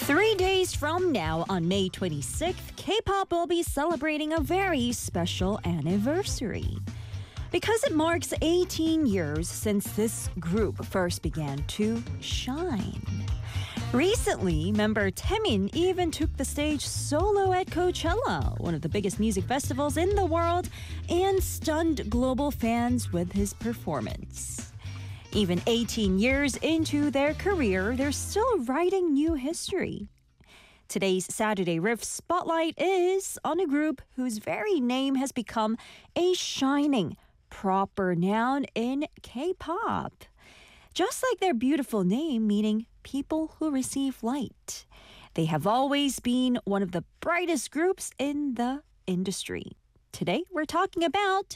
3 days from now, on May 26th, K-pop will be celebrating a very special anniversary. Because it marks 18 years since this group first began to shine. Recently, member Taemin even took the stage solo at Coachella, one of the biggest music festivals in the world, and stunned global fans with his performance. Even 18 years into their career, they're still writing new history. Today's Saturday Riff Spotlight is on a group whose very name has become a shining, proper noun in K-pop. Just like their beautiful name, meaning people who receive light. They have always been one of the brightest groups in the industry. Today, we're talking about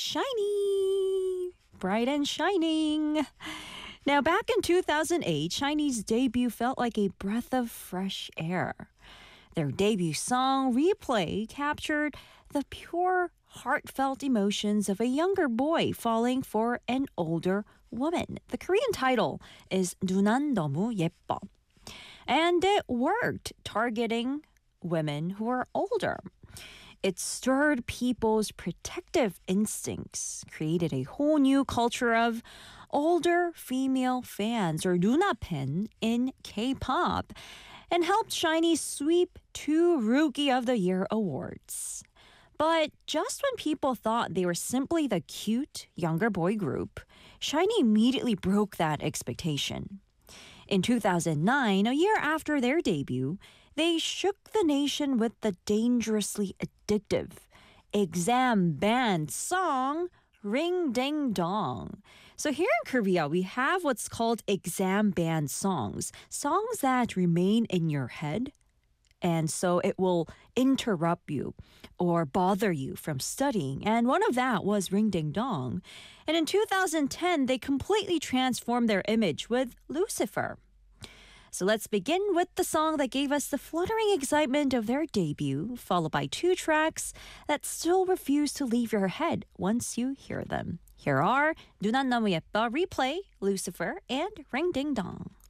SHINee. Bright and shining. Now, back in 2008, SHINee's debut felt like a breath of fresh air. Their debut song, Replay, captured the pure, heartfelt emotions of a younger boy falling for an older woman. The Korean title is 누난 너무 예뻐. And it worked, targeting women who are older. It stirred people's protective instincts, created a whole new culture of older female fans, or 누나팬, in K-pop, and helped SHINee sweep 2 Rookie of the Year awards. But just when people thought they were simply the cute younger boy group, SHINee immediately broke that expectation. In 2009, a year after their debut, they shook the nation with the dangerously addictive exam band song Ring Ding Dong. So here in Korea, we have what's called exam band songs that remain in your head, and so it will interrupt you or bother you from studying. And one of that was Ring Ding Dong. And in 2010, they completely transformed their image with Lucifer. So let's begin with the song that gave us the fluttering excitement of their debut, followed by 2 tracks that still refuse to leave your head once you hear them. Here are 누난 너무 예뻐, Replay, Lucifer, and Ring Ding Dong.